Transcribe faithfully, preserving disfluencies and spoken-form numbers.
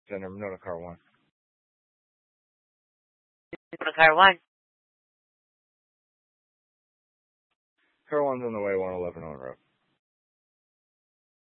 Center, Monona Car One. Monona Car One. Car One's on the way, one eleven on the road.